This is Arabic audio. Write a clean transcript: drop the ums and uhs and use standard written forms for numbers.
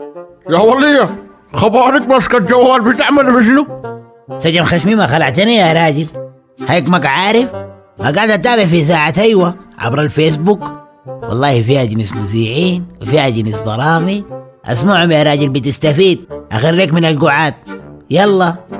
يا ولية، خبارك ماسكة الجوال بتعمل بشنو؟ سجن خشمي ما خلعتني يا راجل. هيك عارف قاعد اتابع في ساعة ايوه عبر الفيسبوك. والله فيها جنس مذيعين وفيها جنس برامج. اسمعهم يا راجل بتستفيد. اخريك من القعاد. يلا